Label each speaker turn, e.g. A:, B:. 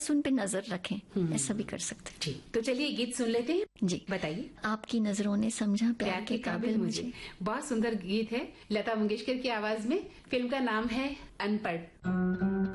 A: उन पे नजर रखें, ऐसा भी कर सकते हैं।
B: ठीक, तो चलिए गीत सुन लेते हैं।
A: जी
B: बताइए।
A: आपकी नजरों ने समझा प्यार के काबिल मुझे।
B: बहुत सुंदर गीत है, लता मंगेशकर की आवाज में। फिल्म का नाम है अनपढ़।